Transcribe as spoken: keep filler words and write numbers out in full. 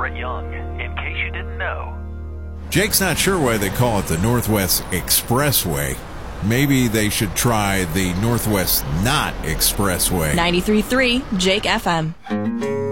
Brett Young. In case you didn't know. Jake's not sure why they call it the Northwest Expressway. Maybe they should try the Northwest Not Expressway. ninety-three point three Jake F M.